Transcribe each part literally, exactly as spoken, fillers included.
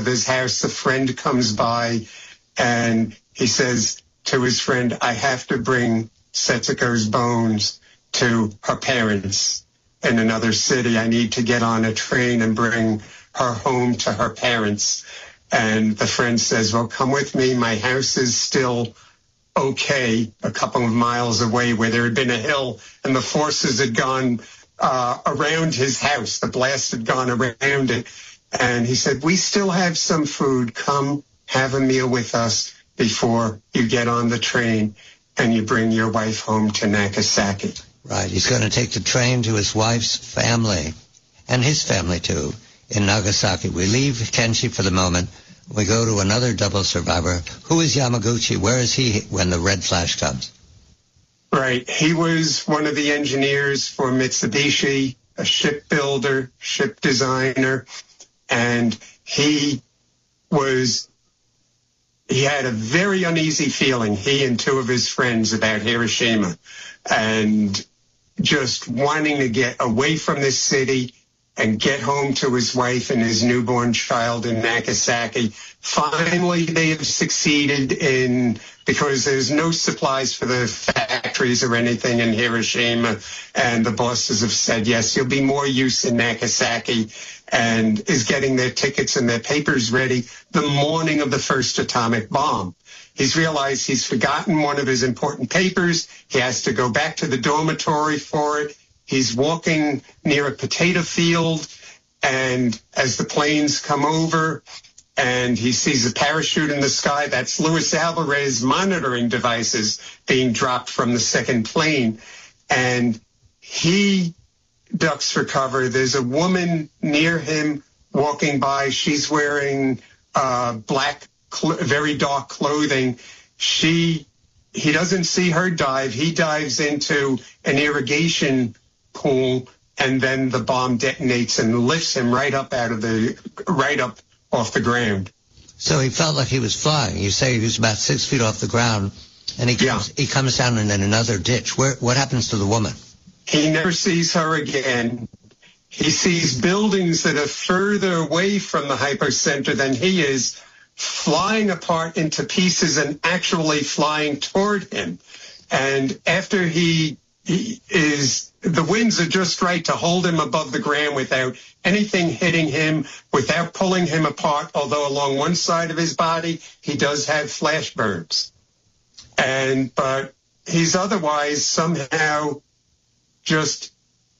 his house, a friend comes by and he says to his friend, I have to bring Setsuko's bones to her parents in another city. I need to get on a train and bring her home to her parents. And the friend says, well, come with me. My house is still okay, a couple of miles away, where there had been a hill and the forces had gone uh, around his house. The blast had gone around it. And he said, we still have some food. Come have a meal with us before you get on the train and you bring your wife home to Nagasaki. Right. He's going to take the train to his wife's family and his family, too, in Nagasaki. We leave Kenshi for the moment. We go to another double survivor. Who is Yamaguchi? Where is he when the red flash comes? Right. He was one of the engineers for Mitsubishi, a shipbuilder, ship designer, and he was, he had a very uneasy feeling, he and two of his friends, about Hiroshima, and just wanting to get away from this city and get home to his wife and his newborn child in Nagasaki. Finally, they have succeeded in, because there's no supplies for the factories or anything in Hiroshima, and the bosses have said, yes, you'll be more use in Nagasaki, and is getting their tickets and their papers ready the morning of the first atomic bomb. He's realized he's forgotten one of his important papers. He has to go back to the dormitory for it. He's walking near a potato field, and as the planes come over and he sees a parachute in the sky, that's Luis Alvarez monitoring devices being dropped from the second plane. And he ducks for cover. There's a woman near him walking by. She's wearing uh, black, cl- very dark clothing. She, he doesn't see her dive. He dives into an irrigation pool, and then the bomb detonates and lifts him right up out of the, right up off the ground. So he felt like he was flying. You say he was about six feet off the ground, and he comes, yeah. he comes down in another ditch. Where, what happens to the woman? He never sees her again. He sees buildings that are further away from the hypocenter than he is, flying apart into pieces and actually flying toward him. And after he, he is, the winds are just right to hold him above the ground without anything hitting him, without pulling him apart, although along one side of his body, he does have flash burns. And, but he's otherwise somehow just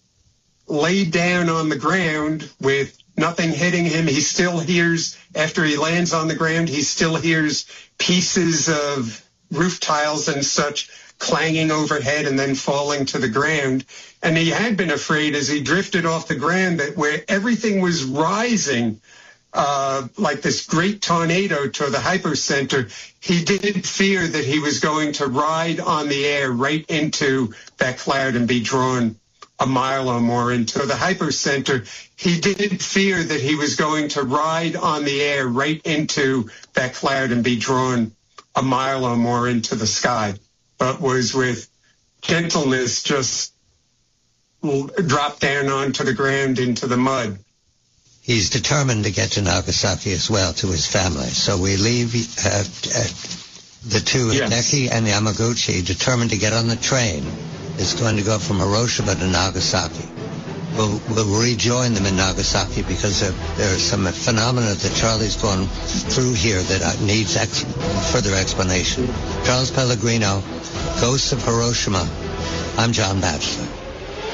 laid down on the ground with nothing hitting him. He still hears, after he lands on the ground, he still hears pieces of roof tiles and such clanging overhead and then falling to the ground. And he had been afraid as he drifted off the ground that where everything was rising, uh, like this great tornado toward the hypocenter, he did fear that he was going to ride on the air right into that cloud and be drawn a mile or more into the hypocenter. He did fear that he was going to ride on the air right into that cloud and be drawn a mile or more into the sky, but was with gentleness just dropped down onto the ground into the mud. He's determined to get to Nagasaki as well, to his family. So we leave uh, uh, the two, yes. Hideki and Yamaguchi, determined to get on the train. It's going to go from Hiroshima to Nagasaki. We'll, we'll rejoin them in Nagasaki because there, there are some phenomena that Charlie's gone through here that needs ex- further explanation. Charles Pellegrino, Ghosts of Hiroshima. I'm John Batchelor.